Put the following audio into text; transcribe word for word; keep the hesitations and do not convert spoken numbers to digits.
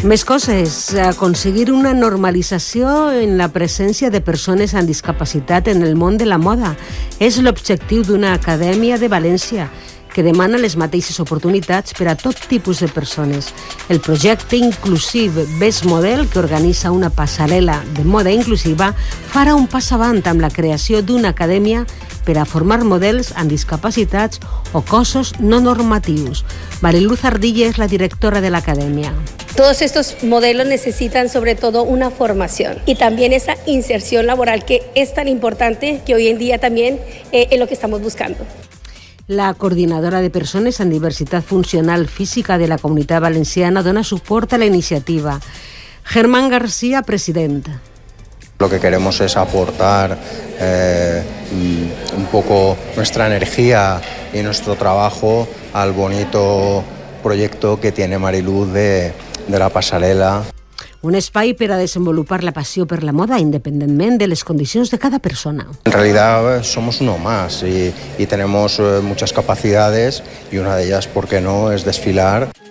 Més coses. Aconseguir una normalització en la presència de persones amb discapacitat en el món de la moda és l'objectiu d'una acadèmia de València que demana les mateixes oportunitats per a tot tipus de persones. El projecte inclusiv Best Model, que organitza una passarel·la de moda inclusiva, farà un pas avant amb la creació d'una acadèmia per a formar models amb discapacitats o cossos no normatius. Mariluz Ardilla es la directora de la academia. Todos estos modelos necesitan sobre todo una formación y también esa inserción laboral que es tan importante que hoy en día también eh, es lo que estamos buscando. La coordinadora de persones amb diversitat funcional física de la Comunitat Valenciana dona suport a la iniciativa. Germán García, president. Lo que queremos es aportar eh, un poco nuestra energía y nuestro trabajo al bonito proyecto que tiene Mariluz de, de la pasarela. Un espai per a desenvolupar la passió per la moda independentment de les condicions de cada persona. En realidad somos uno más y, y tenemos muchas capacidades y una de ellas, ¿por qué no?, es desfilar.